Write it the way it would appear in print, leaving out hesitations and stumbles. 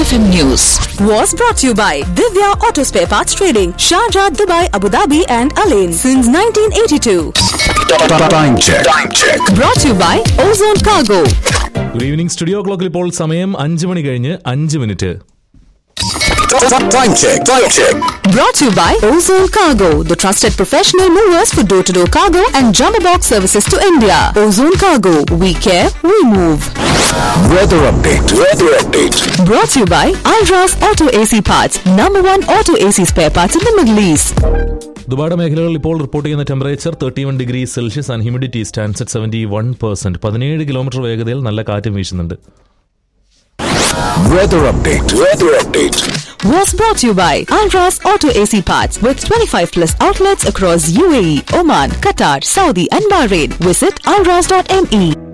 FM News was brought to you by Divya Auto Spare Parts Trading, Sharjah, Dubai, Abu Dhabi and Alain since 1982. Time check. Brought to you by Ozone Cargo. Good evening. Studio ക്ലോക്കിൽ ഇപ്പോൾ സമയം 5 മണി കഴിഞ്ഞ് 5 minute. Time check. Brought to you by Ozone Cargo, the trusted professional movers for door-to-door cargo and jumbo box services to India. Ozone Cargo, we care, we move. Weather update. Brought to you by Alras Auto AC Parts, number 1 auto AC spare parts in the Middle East. ദുബായുടെ മേഖലകളിൽ ഇപ്പോൾ report ചെയ്യുന്ന temperature 31 degree Celsius and humidity stands at 71%. 17 kilometre വേഗതയിൽ നല്ല കാറ്റും വീശുന്നുണ്ട്. Weather update. Was brought to you by Alras Auto AC Parts with 25 plus outlets across UAE, Oman, Qatar, Saudi and Bahrain. Visit alras.me.